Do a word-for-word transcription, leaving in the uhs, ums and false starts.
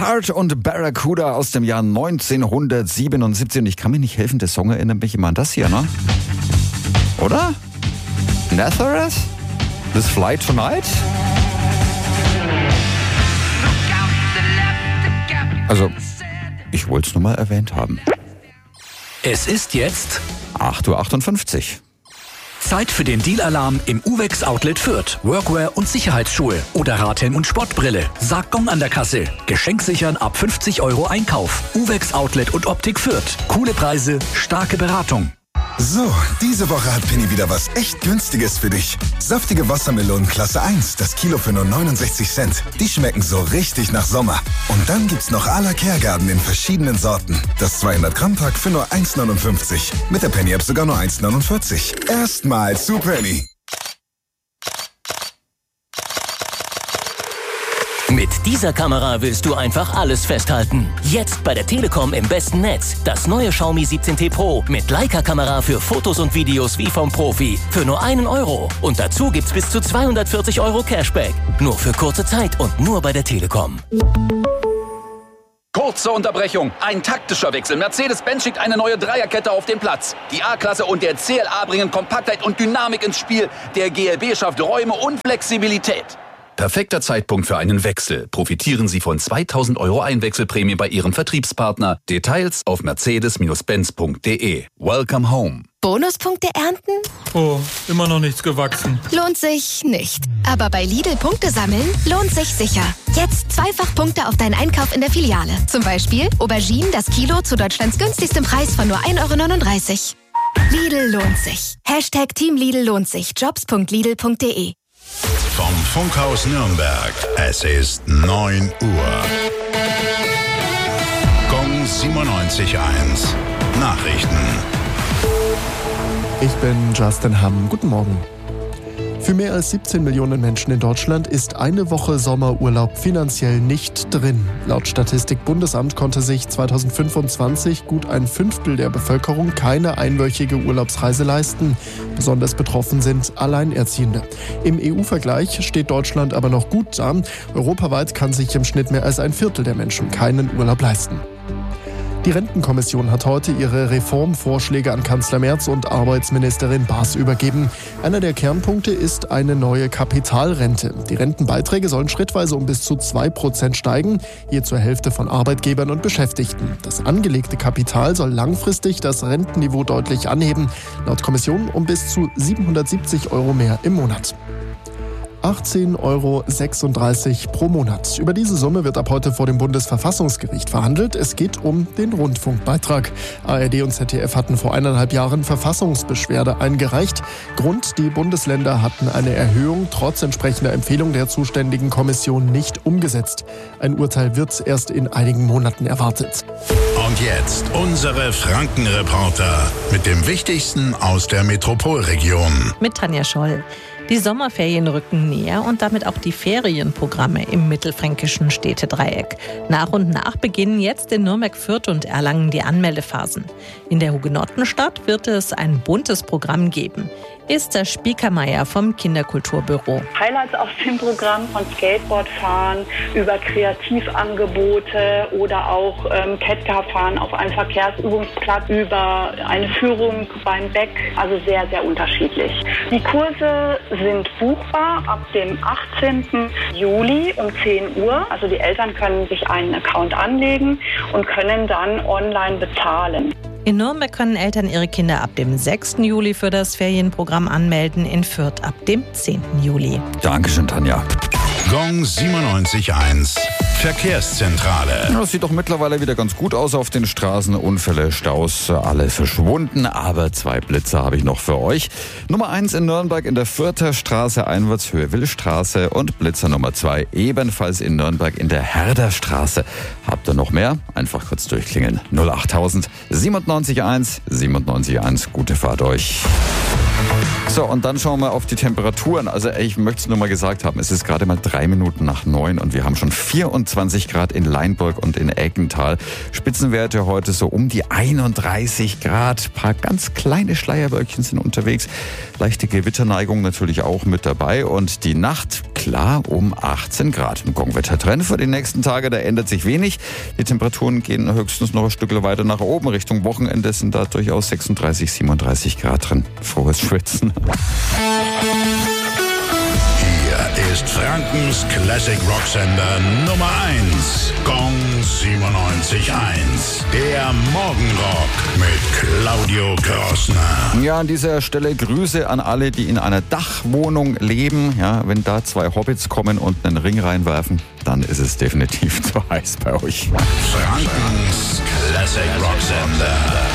Heart und Barracuda aus dem Jahr neunzehnhundertsiebenundsiebzig. Und ich kann mir nicht helfen, der Song erinnert mich immer an das hier, ne? Oder? Nazareth? This Flight Tonight? Also, ich wollte es nur mal erwähnt haben. Es ist jetzt acht Uhr achtundfünfzig. Zeit für den Deal-Alarm im Uvex Outlet Fürth. Workwear und Sicherheitsschuhe oder Radhelm und Sportbrille. Sagt Gong an der Kasse. Geschenksichern ab fünfzig Euro Einkauf. Uvex Outlet und Optik Fürth. Coole Preise, starke Beratung. So, diese Woche hat Penny wieder was echt Günstiges für dich. Saftige Wassermelonen Klasse eins, das Kilo für nur neunundsechzig Cent. Die schmecken so richtig nach Sommer. Und dann gibt's noch à la Kergarten in verschiedenen Sorten. Das zweihundert Gramm Pack für nur eins neunundfünfzig. Mit der Penny App sogar nur eins neunundvierzig. Erstmal zu Penny. Mit dieser Kamera willst du einfach alles festhalten. Jetzt bei der Telekom im besten Netz. Das neue Xiaomi siebzehn T Pro mit Leica-Kamera für Fotos und Videos wie vom Profi. Für nur einen Euro. Und dazu gibt's bis zu zweihundertvierzig Euro Cashback. Nur für kurze Zeit und nur bei der Telekom. Kurze Unterbrechung. Ein taktischer Wechsel. Mercedes-Benz schickt eine neue Dreierkette auf den Platz. Die A-Klasse und der C L A bringen Kompaktheit und Dynamik ins Spiel. Der G L B schafft Räume und Flexibilität. Perfekter Zeitpunkt für einen Wechsel. Profitieren Sie von zweitausend Euro Einwechselprämie bei Ihrem Vertriebspartner. Details auf mercedes benz punkt de. Welcome home. Bonuspunkte ernten? Oh, immer noch nichts gewachsen. Lohnt sich nicht. Aber bei Lidl Punkte sammeln lohnt sich sicher. Jetzt zweifach Punkte auf deinen Einkauf in der Filiale. Zum Beispiel Auberginen das Kilo zu Deutschlands günstigstem Preis von nur ein Euro neununddreißig. Lidl lohnt sich. Hashtag Team Lidl lohnt sich. jobs punkt lidl punkt de. Vom Funkhaus Nürnberg. Es ist neun Uhr. Gong siebenundneunzig Komma eins. Nachrichten. Ich bin Justin Hamm. Guten Morgen. Für mehr als siebzehn Millionen Menschen in Deutschland ist eine Woche Sommerurlaub finanziell nicht drin. Laut Statistik-Bundesamt konnte sich zweitausendfünfundzwanzig gut ein Fünftel der Bevölkerung keine einwöchige Urlaubsreise leisten. Besonders betroffen sind Alleinerziehende. Im E U-Vergleich steht Deutschland aber noch gut da. Europaweit kann sich im Schnitt mehr als ein Viertel der Menschen keinen Urlaub leisten. Die Rentenkommission hat heute ihre Reformvorschläge an Kanzler Merz und Arbeitsministerin Baas übergeben. Einer der Kernpunkte ist eine neue Kapitalrente. Die Rentenbeiträge sollen schrittweise um bis zu zwei Prozent steigen, je zur Hälfte von Arbeitgebern und Beschäftigten. Das angelegte Kapital soll langfristig das Rentenniveau deutlich anheben, laut Kommission um bis zu siebenhundertsiebzig Euro mehr im Monat. achtzehn Euro sechsunddreißig pro Monat. Über diese Summe wird ab heute vor dem Bundesverfassungsgericht verhandelt. Es geht um den Rundfunkbeitrag. A R D und Z D F hatten vor eineinhalb Jahren Verfassungsbeschwerde eingereicht. Grund, die Bundesländer hatten eine Erhöhung trotz entsprechender Empfehlung der zuständigen Kommission nicht umgesetzt. Ein Urteil wird erst in einigen Monaten erwartet. Und jetzt unsere Frankenreporter mit dem Wichtigsten aus der Metropolregion. Mit Tanja Scholl. Die Sommerferien rücken näher und damit auch die Ferienprogramme im mittelfränkischen Städtedreieck. Nach und nach beginnen jetzt in Nürnberg, Fürth und Erlangen die Anmeldephasen. In der Hugenottenstadt wird es ein buntes Programm geben. Esther Spiekermeier vom Kinderkulturbüro. Highlights aus dem Programm von Skateboardfahren über Kreativangebote oder auch ähm, Catcar-Fahren auf einem Verkehrsübungsplatz über eine Führung beim Beck. Also sehr, sehr unterschiedlich. Die Kurse sind buchbar ab dem achtzehnten Juli um zehn Uhr. Also die Eltern können sich einen Account anlegen und können dann online bezahlen. In Nürnberg können Eltern ihre Kinder ab dem sechsten Juli für das Ferienprogramm anmelden, in Fürth ab dem zehnten Juli. Dankeschön, Tanja. Gong siebenundneunzig Komma eins. Verkehrszentrale. Das sieht doch mittlerweile wieder ganz gut aus auf den Straßen. Unfälle, Staus, alle verschwunden. Aber zwei Blitze habe ich noch für euch. Nummer eins in Nürnberg in der Fürther Straße einwärts Höhe Willstraße und Blitzer Nummer zwei ebenfalls in Nürnberg in der Herderstraße. Habt ihr noch mehr? Einfach kurz durchklingeln. null achttausend siebenundneunzig Komma eins siebenundneunzig Komma eins. Gute Fahrt euch. So, und dann schauen wir auf die Temperaturen. Also ich möchte es nur mal gesagt haben, es ist gerade mal drei Minuten nach neun und wir haben schon vierundzwanzig Grad in Leinburg und in Eggental. Spitzenwerte heute so um die einunddreißig Grad. Ein paar ganz kleine Schleierwölkchen sind unterwegs. Leichte Gewitterneigung natürlich auch mit dabei. Und die Nacht, klar, um achtzehn Grad. Im Gongwettertrend für die nächsten Tage, da ändert sich wenig. Die Temperaturen gehen höchstens noch ein Stück weiter nach oben. Richtung Wochenende sind da durchaus sechsunddreißig, siebenunddreißig Grad drin. Frohes Schwitzen. Hier ist Frankens Classic Rocksender Nummer eins. Gong siebenundneunzig Komma eins. Der Morgenrock mit Claudio Krossner. Ja, an dieser Stelle Grüße an alle, die in einer Dachwohnung leben. Ja, wenn da zwei Hobbits kommen und einen Ring reinwerfen, dann ist es definitiv zu heiß bei euch. Frankens Classic Rocksender.